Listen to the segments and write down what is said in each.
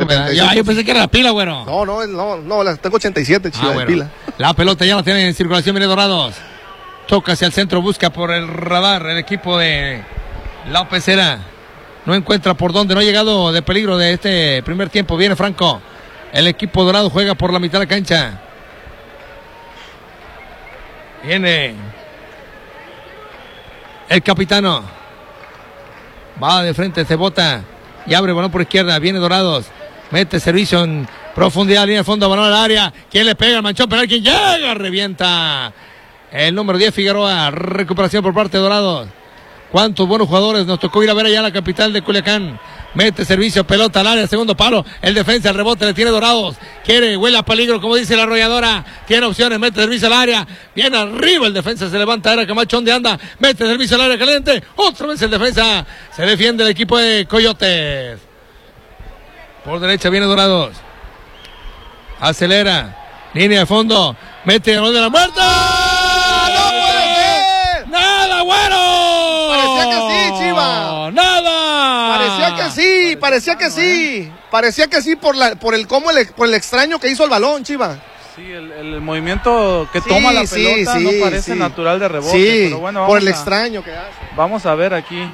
Yo pensé que era la pila, güero. No, tengo 87, chiva, de pila. La pelota ya la tiene en circulación, viene Dorados. Toca hacia el centro, busca por el radar el equipo de la Pecera. No encuentra por dónde, no ha llegado de peligro de este primer tiempo. Viene Franco. El equipo dorado juega por la mitad de la cancha. Viene el capitano. Va de frente, se bota y abre el balón por izquierda. Viene Dorados. Mete servicio en profundidad, línea de fondo, balón al área. ¿Quién le pega? El manchón penal. ¿Quién llega? Revienta. El número 10, Figueroa. Recuperación por parte de Dorados. Cuántos buenos jugadores. Nos tocó ir a ver allá a la capital de Culiacán. Mete servicio, pelota al área, segundo palo. El defensa, el rebote le tiene Dorados. Huele a peligro, como dice la arrolladora. Tiene opciones, mete servicio al área. Viene arriba el defensa, se levanta. Era Camacho, ¿dónde anda? Mete servicio al área caliente. Otra vez el defensa. Se defiende el equipo de Coyotes. Por derecha viene Dorados. Acelera. Línea de fondo. Mete el gol de la muerte. ¡No puede ser! ¡Nada, güero! Parecía que sí, Chiva. ¡Nada! Parecía que sí por el extraño que hizo el balón, Chiva. Sí, el movimiento que toma la pelota no parece natural de rebote. Pero bueno, por el extraño que hace. Vamos a ver aquí.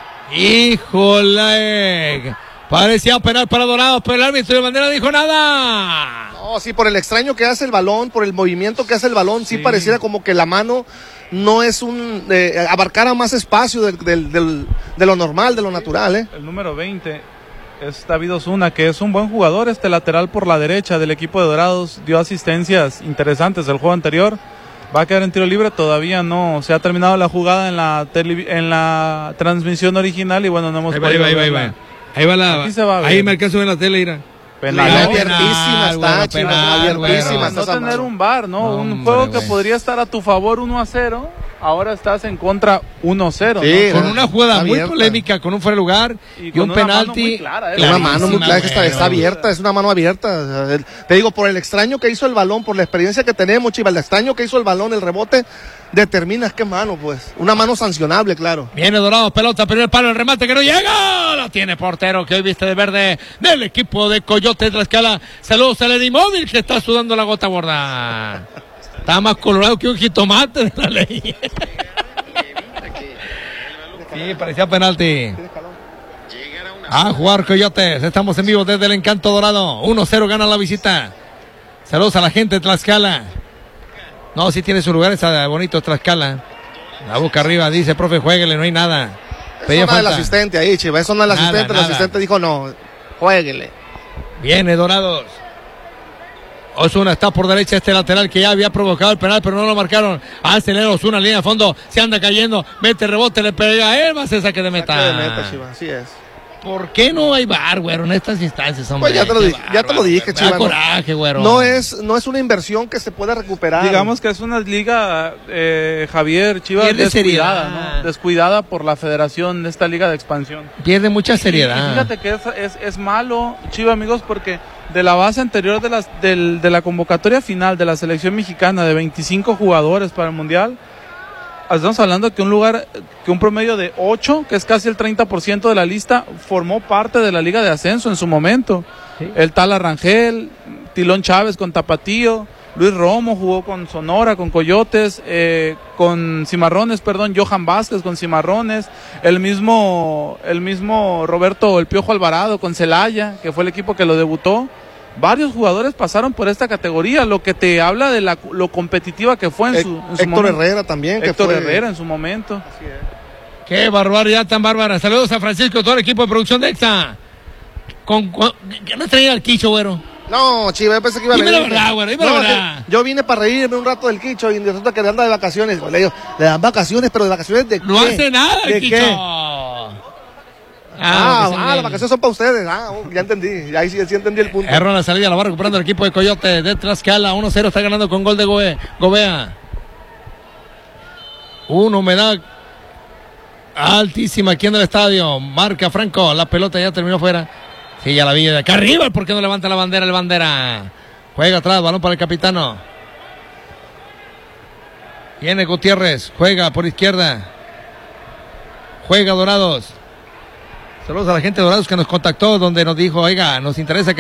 ¡Híjole! Parecía penal para Dorados, pero el árbitro de bandera dijo nada. No, sí, por el extraño que hace el balón, por el movimiento que hace el balón, sí pareciera como que la mano no es abarcara más espacio de lo normal, de lo natural, ¿eh? El número 20 es David Osuna, que es un buen jugador, lateral por la derecha del equipo de Dorados, dio asistencias interesantes el juego anterior. Va a quedar en tiro libre, todavía no se ha terminado la jugada en la transmisión original y bueno, no hemos podido verla. Ahí va ahí me alcanzo en la tele, Ira. Abiertísima está, Chiva, abiertísima. No tener un VAR, ¿no? Un juego que podría estar a tu favor 1-0, ahora estás en contra 1-0. Sí, ¿no? Con una jugada muy polémica, con un fuera de lugar y un penalti. Una mano muy clara que está abierta, es una mano abierta. Te digo, por el extraño que hizo el balón, por la experiencia que tenemos, Chiva, el extraño que hizo el balón, el rebote, determinas qué mano, pues. Una mano sancionable, claro. Viene Dorados, pelota, primer palo, el remate que no llega. Lo tiene portero que hoy viste de verde del equipo de Coyotes Tlaxcala. Saludos al Edimóvil que está sudando la gota gorda. Está más colorado que un jitomate de la ley. Sí, parecía penalti. A jugar Coyotes. Estamos en vivo desde el Encanto Dorado. 1-0 gana la visita. Saludos a la gente de Tlaxcala. No, sí tiene su lugar esa bonito Tlaxcala. La boca arriba, dice, profe, jueguele, no hay nada. Eso no es el asistente ahí, Chiva, eso no es el asistente. El asistente dijo, no, jueguele. Viene Dorados. Osuna está por derecha, lateral que ya había provocado el penal, pero no lo marcaron. Acelera Osuna, línea de fondo, se anda cayendo, mete rebote, le pega a él, va a ser saque de meta. Saque de meta, Chiva, así es. ¿Por qué no hay VAR, güero, en estas instancias, hombre? Pues ya te lo dije, Chiva. Da coraje, güero. No es una inversión que se pueda recuperar. Digamos que es una liga, Javier, Chiva, descuidada, ¿no? Descuidada por la federación de esta liga de expansión. Pierde mucha seriedad. Y fíjate que es malo, Chiva, amigos, porque de la base anterior de la convocatoria final de la selección mexicana de 25 jugadores para el Mundial, estamos hablando que un promedio de 8, que es casi el 30% de la lista, formó parte de la Liga de Ascenso en su momento. Sí. El tal Arrangel, Tilón Chávez con Tapatío, Luis Romo jugó con Sonora, con Coyotes, con Cimarrones, Johan Vázquez con Cimarrones, el mismo Roberto El Piojo Alvarado con Celaya, que fue el equipo que lo debutó. Varios jugadores pasaron por esta categoría, lo que te habla de lo competitiva que fue en su Héctor momento. Herrera también. Héctor Herrera en su momento. Así es. Qué barbaridad tan bárbara. Saludos a Francisco, todo el equipo de producción de EXA. ¿Qué no traía el quicho, güero? No, Chiva, yo pensé que iba a venir. Dime la verdad, güero, dime la verdad. Yo vine para reírme un rato del quicho y resulta que anda de vacaciones. Le digo, le dan vacaciones, pero de vacaciones de qué. No hace nada el quicho. ¿Qué? Las vacaciones son para ustedes. Ya entendí. Ahí sí entendí el punto. Error la salida, la va recuperando el equipo de Coyote de Tlaxcala. 1-0 está ganando con gol de Gobea. Una humedad altísima aquí en el estadio. Marca Franco. La pelota ya terminó fuera. Sí, ya la vi de acá arriba. ¿Por qué no levanta la bandera? El bandera. Juega atrás, balón para el capitano. Viene Gutiérrez. Juega por izquierda. Juega Dorados. Saludos a la gente de Dorados que nos contactó, donde nos dijo, oiga, nos interesa que